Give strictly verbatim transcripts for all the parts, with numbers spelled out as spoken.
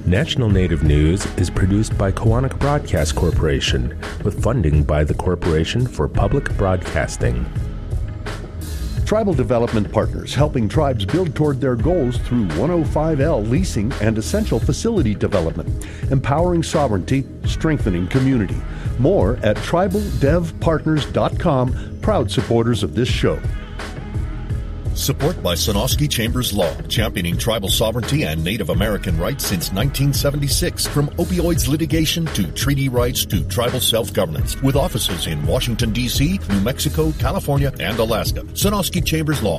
National Native News is produced by Koahnic Broadcast Corporation with funding by the Corporation for Public Broadcasting. Tribal Development Partners, helping tribes build toward their goals through one oh five L leasing and essential facility development, empowering sovereignty, strengthening community. More at tribal dev partners dot com, proud supporters of this show. Support by Sonosky Chambers Law, championing tribal sovereignty and Native American rights since nineteen seventy-six. From opioids litigation to treaty rights to tribal self-governance. With offices in Washington, D C, New Mexico, California, and Alaska. Sonosky Chambers Law.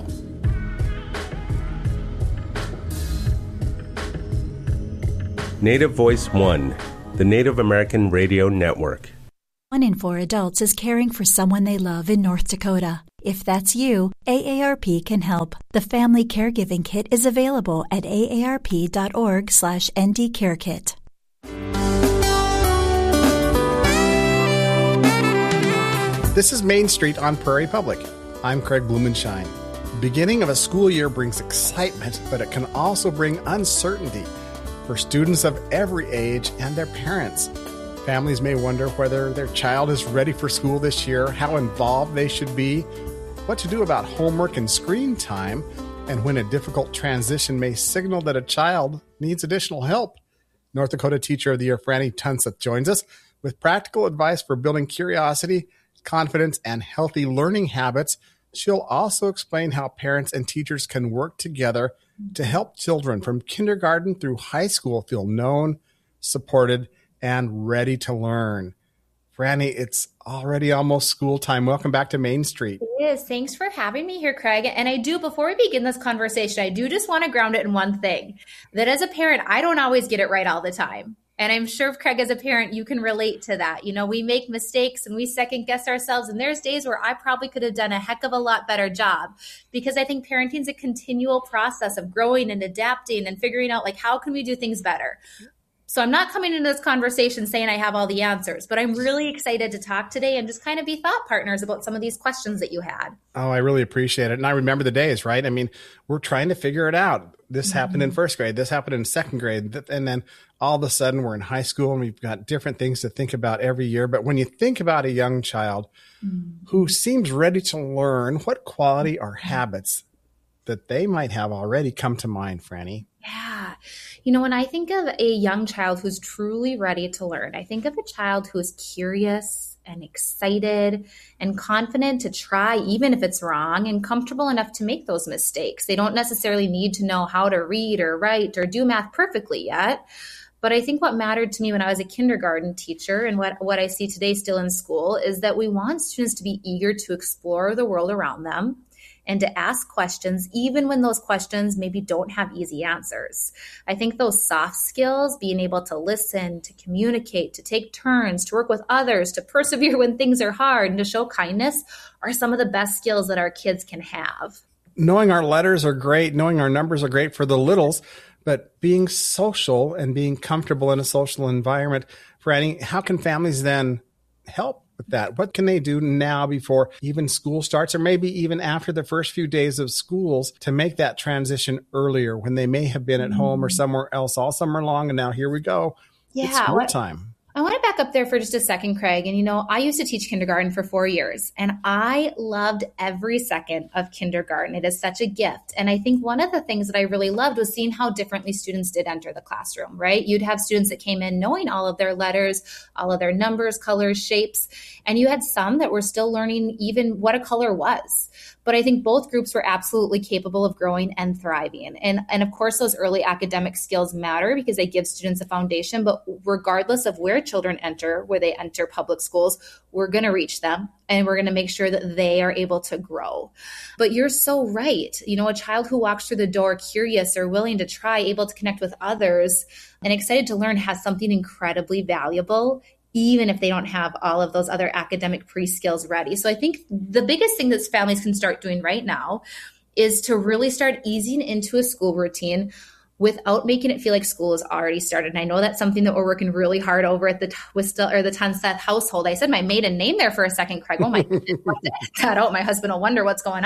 Native Voice One, the Native American Radio Network. One in four adults is caring for someone they love in North Dakota. If that's you, A A R P can help. The Family Caregiving Kit is available at A A R P dot org slash N D Care Kit. This is Main Street on Prairie Public. I'm Craig Blumenshine. The beginning of a school year brings excitement, but it can also bring uncertainty for students of every age and their parents. Families may wonder whether their child is ready for school this year, how involved they should be, what to do about homework and screen time, and when a difficult transition may signal that a child needs additional help. North Dakota Teacher of the Year Franny Tunseth joins us with practical advice for building curiosity, confidence, and healthy learning habits. She'll also explain how parents and teachers can work together to help children from kindergarten through high school feel known, supported, and ready to learn. Franny, it's already almost school time. Welcome back to Main Street. It is. Thanks for having me here, Craig. And I do, before we begin this conversation, I do just want to ground it in one thing, that as a parent, I don't always get it right all the time. And I'm sure, Craig, as a parent, you can relate to that. You know, we make mistakes and we second guess ourselves. And there's days where I probably could have done a heck of a lot better job, because I think parenting is a continual process of growing and adapting and figuring out, like, how can we do things better? So I'm not coming into this conversation saying I have all the answers, but I'm really excited to talk today and just kind of be thought partners about some of these questions that you had. Oh, I really appreciate it. And I remember the days, right? I mean, we're trying to figure it out. This mm-hmm. happened in first grade. This happened in second grade. And then all of a sudden we're in high school and we've got different things to think about every year. But when you think about a young child mm-hmm. who seems ready to learn, what quality or habits that they might have already come to mind, Franny? Yeah. You know, when I think of a young child who's truly ready to learn, I think of a child who is curious and excited and confident to try, even if it's wrong, and comfortable enough to make those mistakes. They don't necessarily need to know how to read or write or do math perfectly yet. But I think what mattered to me when I was a kindergarten teacher, and what, what I see today still in school, is that we want students to be eager to explore the world around them and to ask questions, even when those questions maybe don't have easy answers. I think those soft skills, being able to listen, to communicate, to take turns, to work with others, to persevere when things are hard, and to show kindness, are some of the best skills that our kids can have. Knowing our letters are great, knowing our numbers are great for the littles, but being social and being comfortable in a social environment, Franny, how can families then help with that? What can they do now before even school starts, or maybe even after the first few days of schools, to make that transition earlier when they may have been at mm-hmm. home or somewhere else all summer long, and now here we go. Yeah, it's school what, time. I want to back up there for just a second, Craig. And, you know, I used to teach kindergarten for four years, and I loved every second of kindergarten. It is such a gift. And I think one of the things that I really loved was seeing how differently students did enter the classroom, right? You'd have students that came in knowing all of their letters, all of their numbers, colors, shapes, and you had some that were still learning even what a color was. But I think both groups were absolutely capable of growing and thriving. And, and of course, those early academic skills matter because they give students a foundation. But regardless of where children enter, where they enter public schools, we're going to reach them and we're going to make sure that they are able to grow. But you're so right. You know, a child who walks through the door curious or willing to try, able to connect with others and excited to learn has something incredibly valuable, even if they don't have all of those other academic pre-skills ready. So I think the biggest thing that families can start doing right now is to really start easing into a school routine without making it feel like school has already started. And I know that's something that we're working really hard over at the Twistle or the Tunseth household. I said my maiden name there for a second, Craig. Oh my goodness, that out. My husband will wonder what's going on.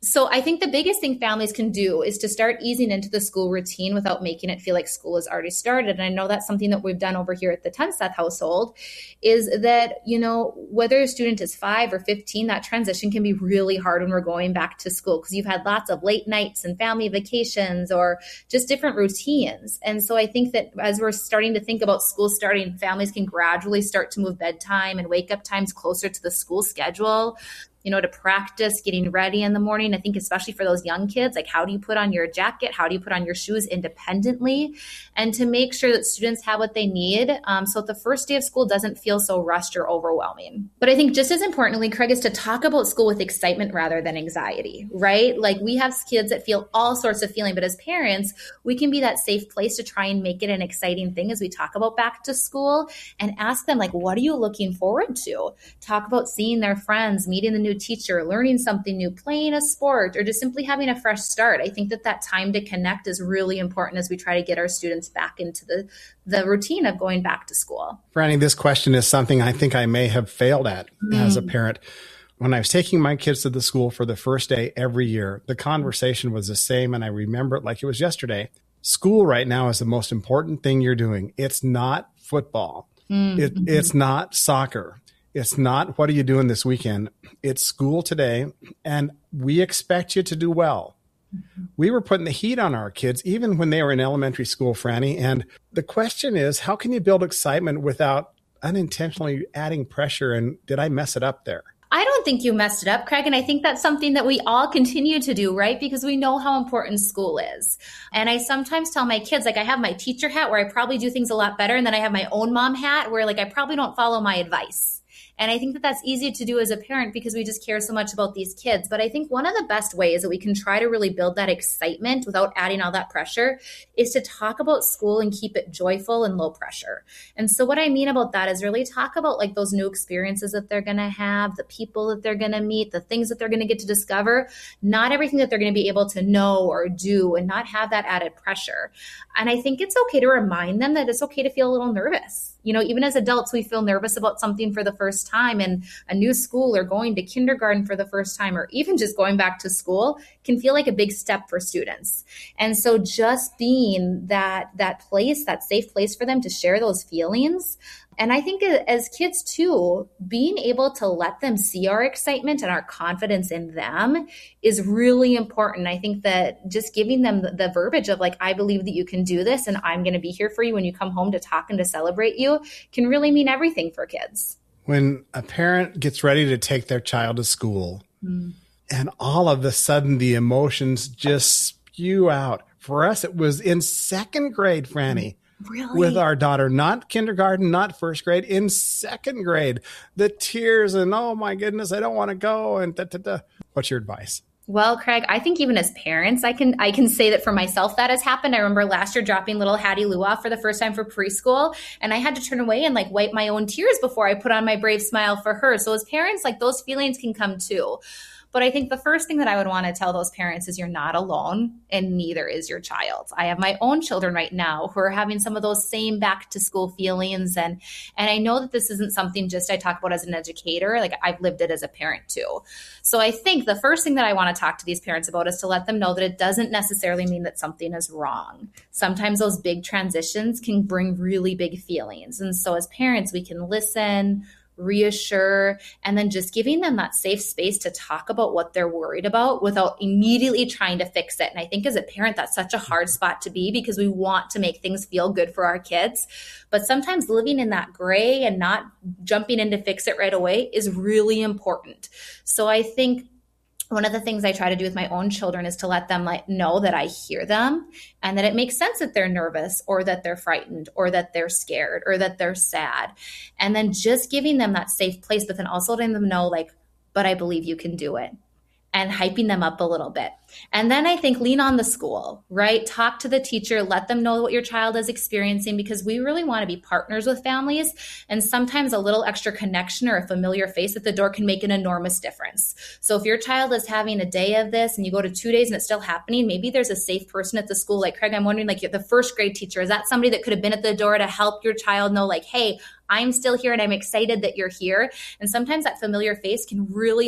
So I think the biggest thing families can do is to start easing into the school routine without making it feel like school has already started. And I know that's something that we've done over here at the Tenseth household, is that, you know, whether a student is five or fifteen, that transition can be really hard when we're going back to school because you've had lots of late nights and family vacations or just different routines. And so I think that as we're starting to think about school starting, families can gradually start to move bedtime and wake up times closer to the school schedule, you know, to practice getting ready in the morning. I think especially for those young kids, like how do you put on your jacket? How do you put on your shoes independently? And to make sure that students have what they need um, so that the first day of school doesn't feel so rushed or overwhelming. But I think just as importantly, Craig, is to talk about school with excitement rather than anxiety, right? Like we have kids that feel all sorts of feeling, but as parents, we can be that safe place to try and make it an exciting thing as we talk about back to school and ask them, like, what are you looking forward to? Talk about seeing their friends, meeting the new teacher, learning something new, playing a sport, or just simply having a fresh start. I think that that time to connect is really important as we try to get our students back into the, the routine of going back to school. Franny, this question is something I think I may have failed at mm. as a parent. When I was taking my kids to the school for the first day every year, the conversation was the same, and I remember it like it was yesterday. School right now is the most important thing you're doing. It's not football. Mm-hmm. It, it's not soccer. It's not, what are you doing this weekend? It's school today, and we expect you to do well. Mm-hmm. We were putting the heat on our kids, even when they were in elementary school, Franny. And the question is, how can you build excitement without unintentionally adding pressure? And did I mess it up there? I don't think you messed it up, Craig. And I think that's something that we all continue to do, right? Because we know how important school is. And I sometimes tell my kids, like I have my teacher hat where I probably do things a lot better. And then I have my own mom hat where like I probably don't follow my advice. And I think that that's easy to do as a parent because we just care so much about these kids. But I think one of the best ways that we can try to really build that excitement without adding all that pressure is to talk about school and keep it joyful and low pressure. And so what I mean about that is really talk about like those new experiences that they're going to have, the people that they're going to meet, the things that they're going to get to discover, not everything that they're going to be able to know or do, and not have that added pressure. And I think it's okay to remind them that it's okay to feel a little nervous. You know, even as adults, we feel nervous about something for the first time, and a new school or going to kindergarten for the first time, or even just going back to school can feel like a big step for students. And so just being that, that place, that safe place for them to share those feelings. And I think as kids too, being able to let them see our excitement and our confidence in them is really important. I think that just giving them the, the verbiage of like, I believe that you can do this and I'm going to be here for you when you come home to talk and to celebrate you can really mean everything for kids. When a parent gets ready to take their child to school mm. and all of a sudden the emotions just spew out. For us, it was in second grade, Franny. Really? With our daughter, not kindergarten, not first grade, in second grade, the tears and, oh my goodness, I don't want to go. And da, da, da. What's your advice? Well, Craig, I think even as parents, I can I can say that for myself that has happened. I remember last year dropping little Hattie Lou off for the first time for preschool, and I had to turn away and like wipe my own tears before I put on my brave smile for her. So as parents, like those feelings can come too. But I think the first thing that I would want to tell those parents is you're not alone, and neither is your child. I have my own children right now who are having some of those same back to school feelings. And, and I know that this isn't something just I talk about as an educator, like I've lived it as a parent too. So I think the first thing that I want to talk to these parents about is to let them know that it doesn't necessarily mean that something is wrong. Sometimes those big transitions can bring really big feelings. And so as parents, we can listen, reassure, and then just giving them that safe space to talk about what they're worried about without immediately trying to fix it. And I think as a parent, that's such a hard spot to be because we want to make things feel good for our kids. But sometimes living in that gray and not jumping in to fix it right away is really important. So I think one of the things I try to do with my own children is to let them like know that I hear them and that it makes sense that they're nervous or that they're frightened or that they're scared or that they're sad. And then just giving them that safe place, but then also letting them know like, but I believe you can do it. And hyping them up a little bit. And then I think lean on the school, right? Talk to the teacher, let them know what your child is experiencing because we really want to be partners with families. And sometimes a little extra connection or a familiar face at the door can make an enormous difference. So if your child is having a day of this and you go to two days and it's still happening, maybe there's a safe person at the school. Like Craig, I'm wondering like the first grade teacher, is that somebody that could have been at the door to help your child know like, hey, I'm still here and I'm excited that you're here. And sometimes that familiar face can really help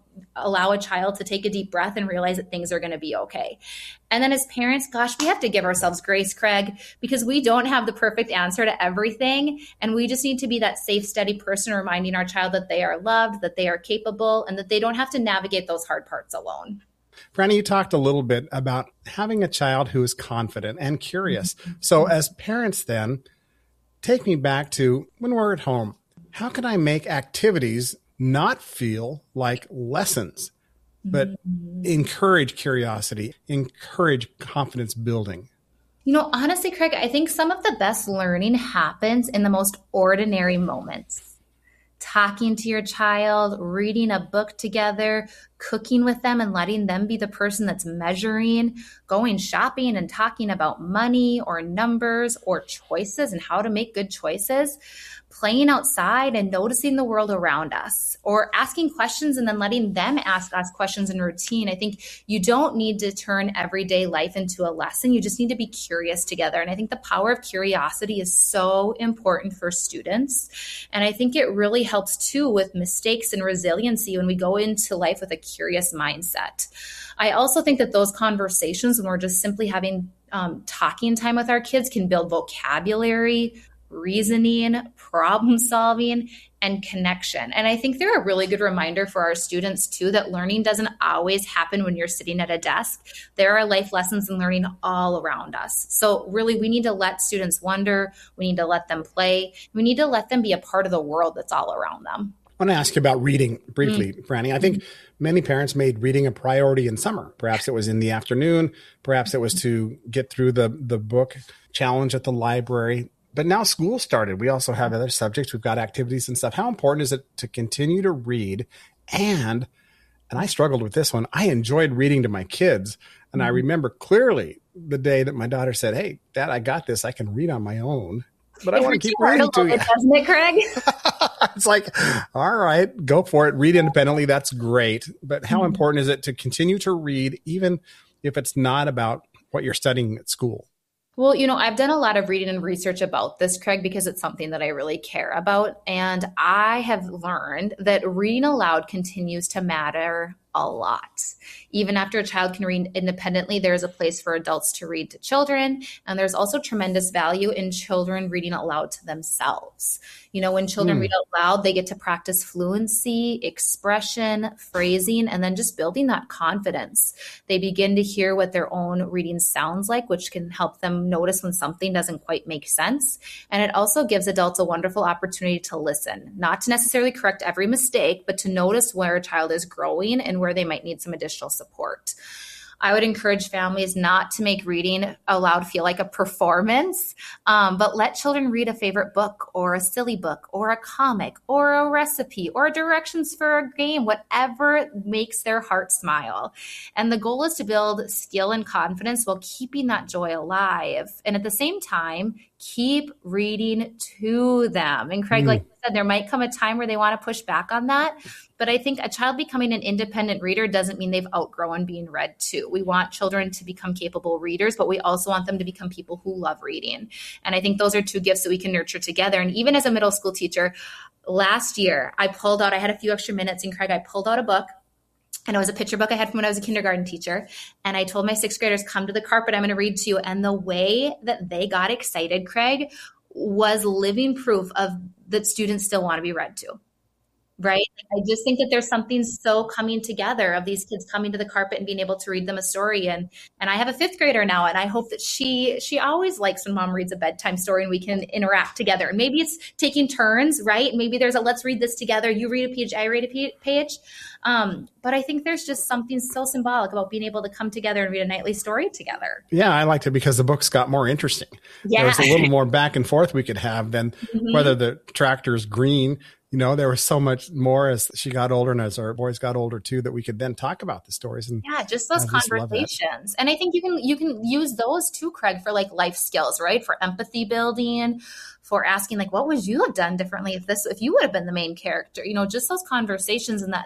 allow a child to take a deep breath and realize that things are going to be okay. And then as parents, gosh, we have to give ourselves grace, Craig, because we don't have the perfect answer to everything. And we just need to be that safe, steady person reminding our child that they are loved, that they are capable, and that they don't have to navigate those hard parts alone. Franny, you talked a little bit about having a child who is confident and curious. So as parents then, take me back to when we're at home. How can I make activities not feel like lessons, but mm-hmm. encourage curiosity, encourage confidence building? You know, honestly, Craig, I think some of the best learning happens in the most ordinary moments. Talking to your child, reading a book together, cooking with them and letting them be the person that's measuring, going shopping and talking about money or numbers or choices and how to make good choices, playing outside and noticing the world around us, or asking questions and then letting them ask us questions in routine. I think you don't need to turn everyday life into a lesson. You just need to be curious together. And I think the power of curiosity is so important for students. And I think it really helps too with mistakes and resiliency when we go into life with a curious mindset. I also think that those conversations when we're just simply having um, talking time with our kids can build vocabulary, reasoning, problem solving, and connection. And I think they're a really good reminder for our students too, that learning doesn't always happen when you're sitting at a desk. There are life lessons and learning all around us. So really, we need to let students wonder. We need to let them play. We need to let them be a part of the world that's all around them. I want to ask you about reading briefly, mm-hmm. Franny. I think many parents made reading a priority in summer. Perhaps it was in the afternoon. Perhaps it was to get through the, the book challenge at the library. But now school started. We also have other subjects. We've got activities and stuff. How important is it to continue to read? And, and I struggled with this one. I enjoyed reading to my kids. And I remember clearly the day that my daughter said, "Hey, Dad, I got this. I can read on my own. But I want to keep reading to you." Doesn't it, Craig? It's like, all right, go for it. Read independently. That's great. But how mm-hmm. important is it to continue to read, even if it's not about what you're studying at school? Well, you know, I've done a lot of reading and research about this, Craig, because it's something that I really care about. And I have learned that reading aloud continues to matter a lot. Even after a child can read independently, there is a place for adults to read to children. And there's also tremendous value in children reading aloud to themselves. You know, when children mm. read out loud, they get to practice fluency, expression, phrasing, and then just building that confidence. They begin to hear what their own reading sounds like, which can help them notice when something doesn't quite make sense. And it also gives adults a wonderful opportunity to listen, not to necessarily correct every mistake, but to notice where a child is growing and where they might need some additional support. I would encourage families not to make reading aloud feel like a performance, um, but let children read a favorite book or a silly book or a comic or a recipe or directions for a game, whatever makes their heart smile. And the goal is to build skill and confidence while keeping that joy alive. And at the same time, keep reading to them. And Craig, mm. like you said, there might come a time where they want to push back on that. But I think a child becoming an independent reader doesn't mean they've outgrown being read to. We want children to become capable readers, but we also want them to become people who love reading. And I think those are two gifts that we can nurture together. And even as a middle school teacher, last year I pulled out, I had a few extra minutes, and Craig, I pulled out a book. And it was a picture book I had from when I was a kindergarten teacher. And I told my sixth graders, come to the carpet, I'm going to read to you. And the way that they got excited, Craig, was living proof of that students still want to be read to. Right? I just think that there's something so coming together of these kids coming to the carpet and being able to read them a story. And and I have a fifth grader now, and I hope that she she always likes when mom reads a bedtime story and we can interact together. And maybe it's taking turns, right? Maybe there's a let's read this together. You read a page, I read a page. Um, but I think there's just something so symbolic about being able to come together and read a nightly story together. Yeah, I liked it because the books got more interesting. Yeah. There was a little more back and forth we could have than mm-hmm. whether the tractor's green. You know, there was so much more as she got older and as our boys got older too, that we could then talk about the stories. And yeah, just those just conversations. And I think you can, you can use those too, Craig, for like life skills, right? For empathy building, for asking like, what would you have done differently if this, if you would have been the main character, you know, just those conversations and that, that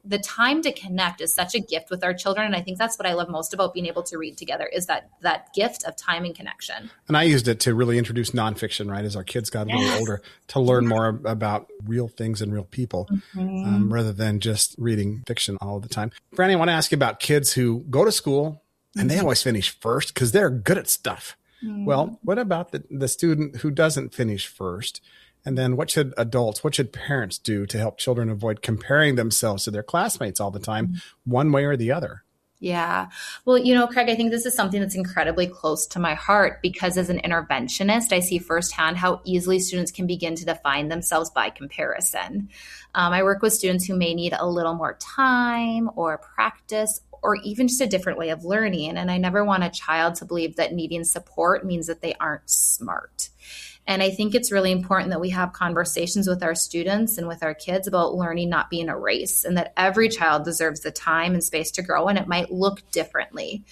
the time to connect is such a gift with our children. And I think that's what I love most about being able to read together is that that gift of time and connection. And I used it to really introduce nonfiction, right, as our kids got a little yes. older, to learn more about real things and real people mm-hmm. um, rather than just reading fiction all the time. Franny, I want to ask you about kids who go to school and they always finish first because they're good at stuff. Mm-hmm. Well, what about the, the student who doesn't finish first? And then what should adults, what should parents do to help children avoid comparing themselves to their classmates all the time, mm-hmm. one way or the other? Yeah. Well, you know, Craig, I think this is something that's incredibly close to my heart because as an interventionist, I see firsthand how easily students can begin to define themselves by comparison. Um, I work with students who may need a little more time or practice or even just a different way of learning. And I never want a child to believe that needing support means that they aren't smart. And I think it's really important that we have conversations with our students and with our kids about learning not being a race and that every child deserves the time and space to grow, and it might look differently.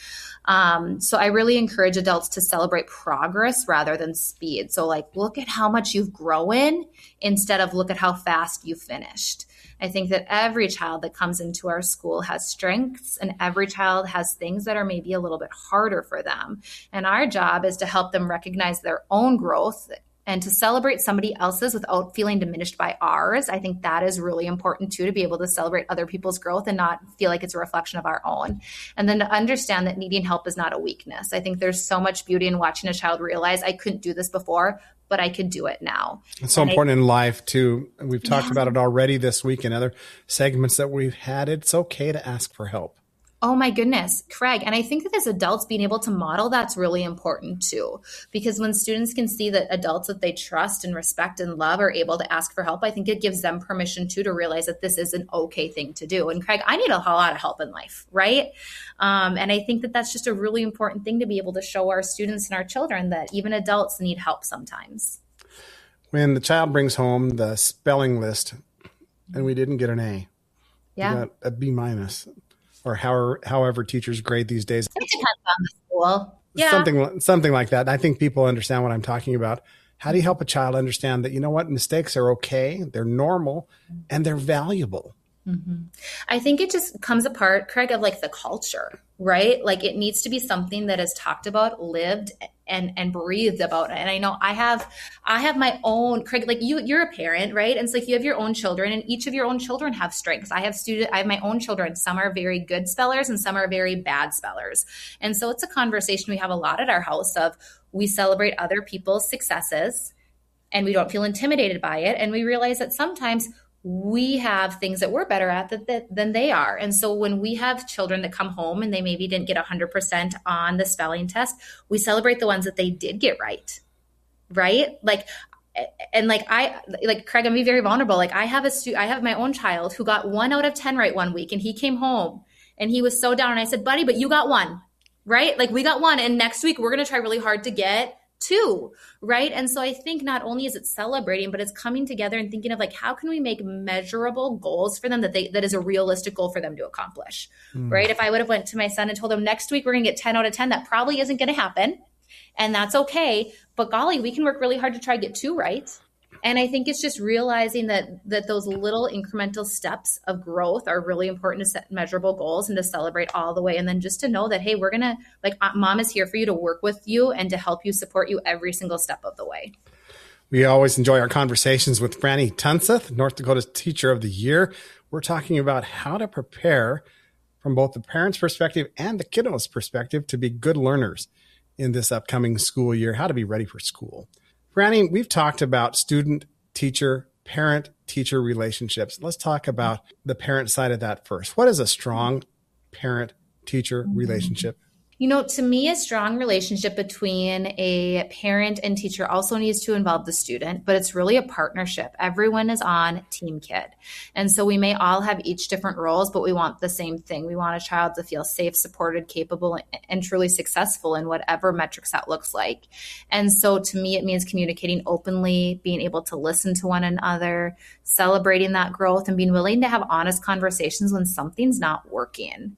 Um, so I really encourage adults to celebrate progress rather than speed. So like, look at how much you've grown instead of look at how fast you finished. I think that every child that comes into our school has strengths and every child has things that are maybe a little bit harder for them. And our job is to help them recognize their own growth and to celebrate somebody else's without feeling diminished by ours. I think that is really important too, to be able to celebrate other people's growth and not feel like it's a reflection of our own. And then to understand that needing help is not a weakness. I think there's so much beauty in watching a child realize I couldn't do this before, but I could do it now. It's so and important I, in life too. We've talked yeah. about it already this week in other segments that we've had. It's okay to ask for help. Oh my goodness, Craig. And I think that as adults being able to model, that's really important too. Because when students can see that adults that they trust and respect and love are able to ask for help, I think it gives them permission too to realize that this is an okay thing to do. And Craig, I need a lot of help in life, right? Um, and I think that that's just a really important thing to be able to show our students and our children that even adults need help sometimes. When the child brings home the spelling list and we didn't get an A, yeah, we got a B minus. Or however, however teachers grade these days. It depends on the school. Yeah. Something, something like that. I think people understand what I'm talking about. How do you help a child understand that, you know what, mistakes are okay, they're normal, and they're valuable? Mm-hmm. I think it just comes apart, Craig, of like the culture, right? Like it needs to be something that is talked about, lived, and and breathed about. And I know I have, I have my own, Craig, like you, you're a parent, right? And it's like you have your own children, and each of your own children have strengths. I have student, I have my own children. Some are very good spellers, and some are very bad spellers. And so it's a conversation we have a lot at our house of we celebrate other people's successes, and we don't feel intimidated by it, and we realize that sometimes we have things that we're better at that, that, than they are. And so when we have children that come home and they maybe didn't get one hundred percent on the spelling test, we celebrate the ones that they did get right, right? Like, and like I, like Craig, I'm be very vulnerable. Like I have a stu- I have my own child who got one out of ten right one week, and he came home and he was so down. And I said, buddy, but you got one, right? Like we got one, and next week we're going to try really hard to get two, right? And so I think not only is it celebrating, but it's coming together and thinking of like, how can we make measurable goals for them that they that is a realistic goal for them to accomplish, mm. right? If I would have went to my son and told him next week we're going to get ten out of ten, that probably isn't going to happen, and that's okay. But golly, we can work really hard to try to get two right. And I think it's just realizing that that those little incremental steps of growth are really important to set measurable goals and to celebrate all the way. And then just to know that, hey, we're going to, like, mom is here for you to work with you and to help you, support you every single step of the way. We always enjoy our conversations with Franny Tunseth, North Dakota's Teacher of the Year. We're talking about how to prepare from both the parent's perspective and the kiddo's perspective to be good learners in this upcoming school year, how to be ready for school. Franny, we've talked about student, teacher, parent, teacher relationships. Let's talk about the parent side of that first. What is a strong parent-teacher relationship? You know, to me, a strong relationship between a parent and teacher also needs to involve the student, but it's really a partnership. Everyone is on Team Kid. And so we may all have each different roles, but we want the same thing. We want a child to feel safe, supported, capable, and truly successful in whatever metrics that looks like. And so to me, it means communicating openly, being able to listen to one another, celebrating that growth, and being willing to have honest conversations when something's not working.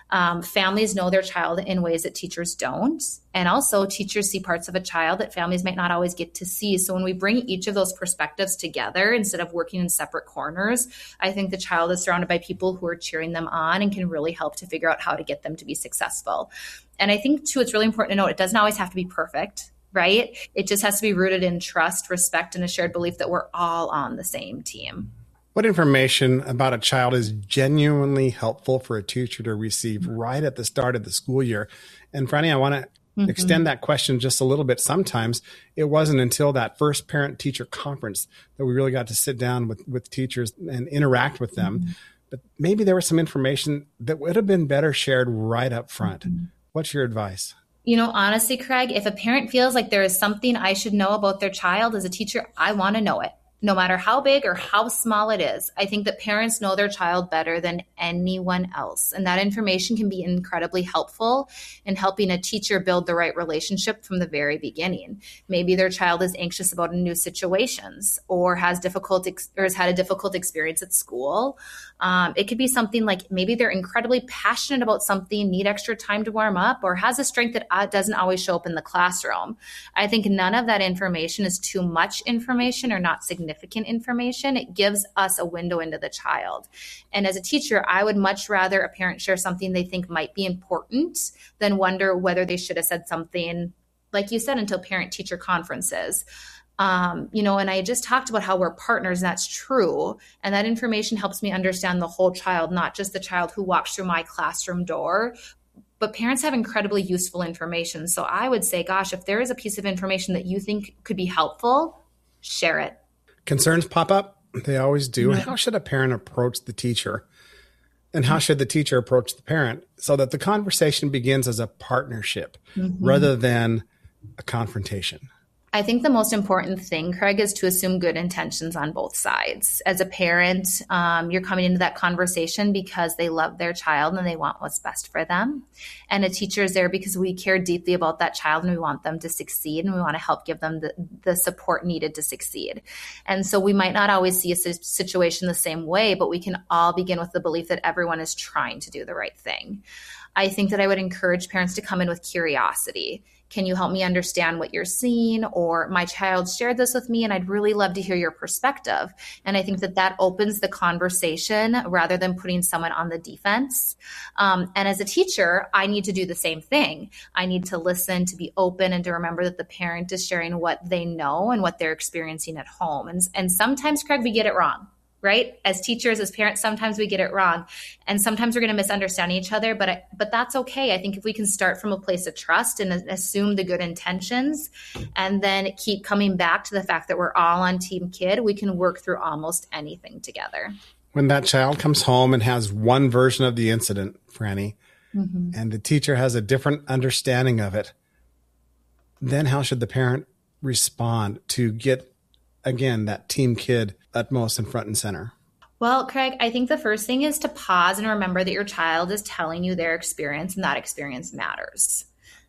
Um, families know their child in ways that teachers don't. And also teachers see parts of a child that families might not always get to see. So when we bring each of those perspectives together, instead of working in separate corners, I think the child is surrounded by people who are cheering them on and can really help to figure out how to get them to be successful. And I think too, it's really important to note it doesn't always have to be perfect, right? It just has to be rooted in trust, respect, and a shared belief that we're all on the same team. What information about a child is genuinely helpful for a teacher to receive right at the start of the school year? And Franny, I want to mm-hmm. extend that question just a little bit. Sometimes it wasn't until that first parent-teacher conference that we really got to sit down with, with teachers and interact with them. Mm-hmm. But maybe there was some information that would have been better shared right up front. Mm-hmm. What's your advice? You know, honestly, Craig, if a parent feels like there is something I should know about their child as a teacher, I want to know it. No matter how big or how small it is. I think that parents know their child better than anyone else. And that information can be incredibly helpful in helping a teacher build the right relationship from the very beginning. Maybe their child is anxious about new situations or has difficult ex- or has had a difficult experience at school. Um, it could be something like maybe they're incredibly passionate about something, need extra time to warm up, or has a strength that uh, doesn't always show up in the classroom. I think none of that information is too much information or not significant information. It gives us a window into the child. And as a teacher, I would much rather a parent share something they think might be important than wonder whether they should have said something, like you said, until parent-teacher conferences. Um, you know, and I just talked about how we're partners, and that's true. And that information helps me understand the whole child, not just the child who walks through my classroom door. But parents have incredibly useful information. So I would say, gosh, if there is a piece of information that you think could be helpful, share it. Concerns pop up. They always do. Mm-hmm. How should a parent approach the teacher? And how should the teacher approach the parent so that the conversation begins as a partnership mm-hmm. rather than a confrontation? I think the most important thing, Craig, is to assume good intentions on both sides. As a parent, um, you're coming into that conversation because they love their child and they want what's best for them. And a teacher is there because we care deeply about that child and we want them to succeed and we want to help give them the, the support needed to succeed. And so we might not always see a situation the same way, but we can all begin with the belief that everyone is trying to do the right thing. I think that I would encourage parents to come in with curiosity. Can you help me understand what you're seeing? Or my child shared this with me and I'd really love to hear your perspective. And I think that that opens the conversation rather than putting someone on the defense. Um, and as a teacher, I need to do the same thing. I need to listen, to be open, and to remember that the parent is sharing what they know and what they're experiencing at home. And, and sometimes, Craig, we get it wrong. Right? As teachers, as parents, sometimes we get it wrong. And sometimes we're going to misunderstand each other, but I, but that's okay. I think if we can start from a place of trust and assume the good intentions and then keep coming back to the fact that we're all on Team Kid, we can work through almost anything together. When that child comes home and has one version of the incident, Franny, mm-hmm. and the teacher has a different understanding of it, then how should the parent respond to get, again, that Team Kid utmost and front and center? Well, Craig, I think the first thing is to pause and remember that your child is telling you their experience and that experience matters.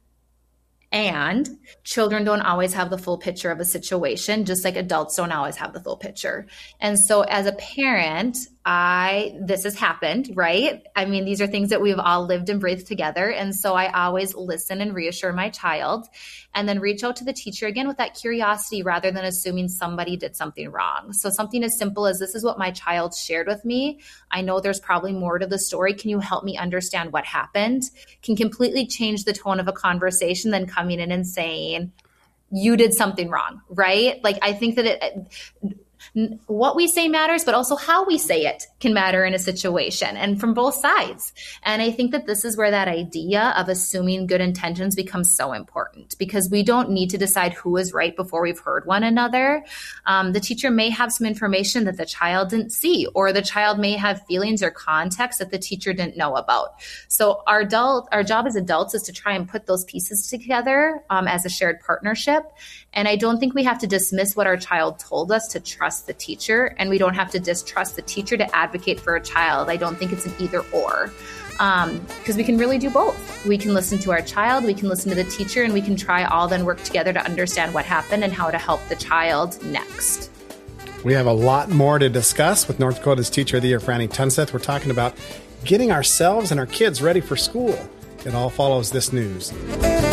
And children don't always have the full picture of a situation, just like adults don't always have the full picture. And so as a parent, I, this has happened, right? I mean, these are things that we've all lived and breathed together. And so I always listen and reassure my child and then reach out to the teacher again with that curiosity rather than assuming somebody did something wrong. So something as simple as, this is what my child shared with me. I know there's probably more to the story. Can you help me understand what happened? Can completely change the tone of a conversation than coming in and saying, you did something wrong, right? Like, I think that it, what we say matters, but also how we say it can matter in a situation, and from both sides. And I think that this is where that idea of assuming good intentions becomes so important, because we don't need to decide who is right before we've heard one another. Um, the teacher may have some information that the child didn't see, or the child may have feelings or context that the teacher didn't know about. So our adult, our job as adults is to try and put those pieces together um, as a shared partnership. And I don't think we have to dismiss what our child told us to trust the teacher, and we don't have to distrust the teacher to advocate for a child. I don't think it's an either or, um, because we can really do both. We can listen to our child, we can listen to the teacher, and we can try all then work together to understand what happened and how to help the child next. We have a lot more to discuss with North Dakota's Teacher of the Year, Franny Tunseth. We're talking about getting ourselves and our kids ready for school. It all follows this news.